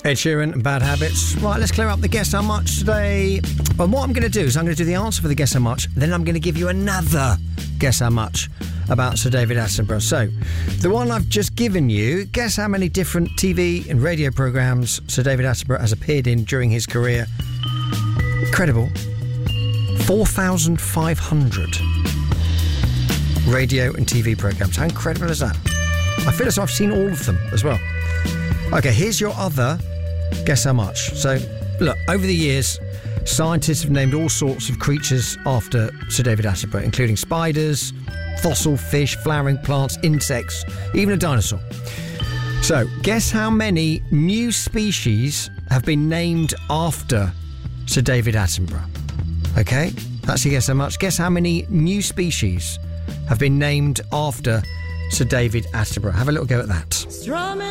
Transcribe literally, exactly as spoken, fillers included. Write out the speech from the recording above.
Ed Sheeran and Bad Habits. Right, let's clear up the Guess How Much today. And what I'm going to do is I'm going to do the answer for the Guess How Much, then I'm going to give you another Guess How Much about Sir David Attenborough. So, the one I've just given you, guess how many different T V and radio programmes Sir David Attenborough has appeared in during his career. Incredible. four thousand five hundred radio and T V programmes. How incredible is that? I feel as though I've seen all of them as well. Okay, here's your other Guess How Much. So, look, over the years, scientists have named all sorts of creatures after Sir David Attenborough, including spiders, fossil fish, flowering plants, insects, even a dinosaur. So, guess how many new species have been named after Sir David Attenborough? Okay, that's your Guess How Much. Guess how many new species have been named after Sir David Attenborough? Have a little go at that. Strumming